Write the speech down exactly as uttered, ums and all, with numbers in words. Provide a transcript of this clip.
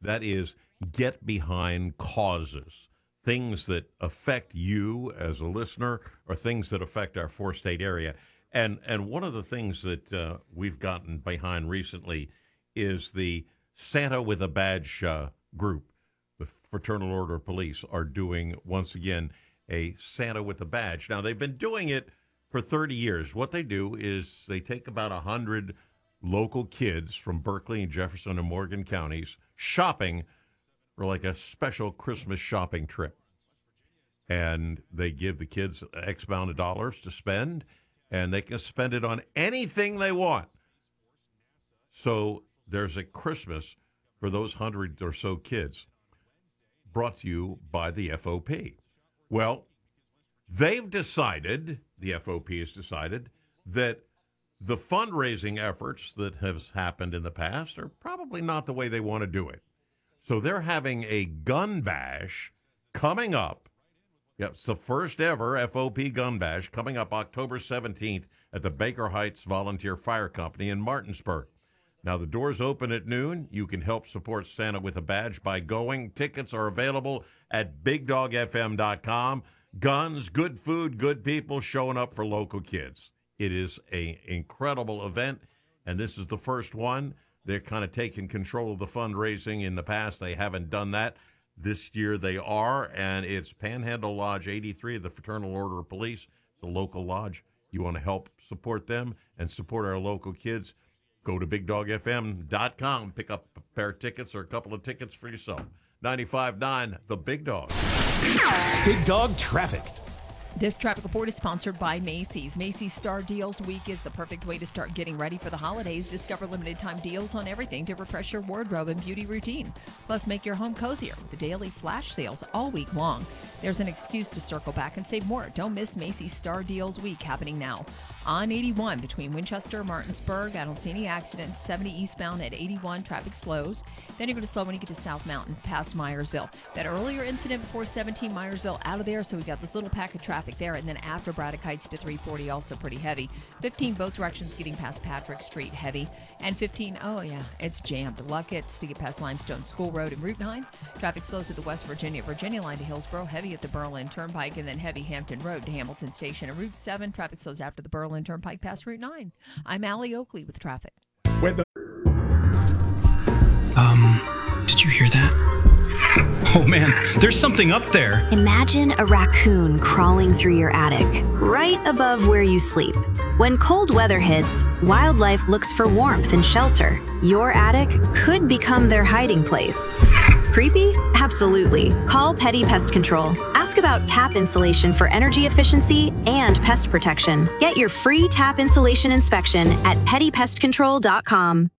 That is, get behind causes, things that affect you as a listener or things that affect our four-state area. And and one of the things that uh, we've gotten behind recently is the Santa with a Badge uh, group. The Fraternal Order of Police are doing, once again, a Santa with a Badge. Now, they've been doing it for thirty years. What they do is they take about one hundred local kids from Berkeley and Jefferson and Morgan counties shopping for like a special Christmas shopping trip. And they give the kids X amount of dollars to spend, and they can spend it on anything they want. So there's a Christmas for those hundred or so kids brought to you by the F O P. Well, they've decided, the F O P has decided, that the fundraising efforts that have happened in the past are probably not the way they want to do it. So they're having a gun bash coming up. Yep, it's the first ever F O P gun bash coming up October seventeenth at the Baker Heights Volunteer Fire Company in Martinsburg. Now, the doors open at noon. You can help support Santa with a Badge by going. Tickets are available at big dog f m dot com. Guns, good food, good people showing up for local kids. It is an incredible event, and this is the first one. They're kind of taking control of the fundraising. In the past, they haven't done that. This year they are, and it's Panhandle Lodge eighty-three of the Fraternal Order of Police. It's a local lodge. You want to help support them and support our local kids, go to big dog f m dot com, pick up a pair of tickets or a couple of tickets for yourself. ninety-five point nine, The Big Dog. Big Dog Traffic. This traffic report is sponsored by Macy's. Macy's Star Deals Week is the perfect way to start getting ready for the holidays. Discover limited time deals on everything to refresh your wardrobe and beauty routine. Plus, make your home cozier with the daily flash sales all week long. There's an excuse to circle back and save more. Don't miss Macy's Star Deals Week happening now. On eighty-one between Winchester and Martinsburg, I don't see any accidents. seventy eastbound at eighty-one, traffic slows. Then you're going to slow when you get to South Mountain past Myersville. That earlier incident before seventeen Myersville out of there, so we got this little pack of traffic there. And then after Braddock Heights to three forty, also pretty heavy. fifteen both directions getting past Patrick Street, heavy. And fifteen, oh yeah, it's jammed. Luckett's to get past Limestone School Road and Route nine. Traffic slows at the West Virginia, Virginia line to Hillsborough, heavy at the Berlin Turnpike, and then heavy Hampton Road to Hamilton Station. And Route seven, traffic slows after the Berlin Turnpike past Route nine. I'm Allie Oakley with traffic. Um, did you hear that? Oh man, there's something up there. Imagine a raccoon crawling through your attic, right above where you sleep. When cold weather hits, wildlife looks for warmth and shelter. Your attic could become their hiding place. Creepy? Absolutely. Call Petty Pest Control. Ask about tap insulation for energy efficiency and pest protection. Get your free tap insulation inspection at petty pest control dot com.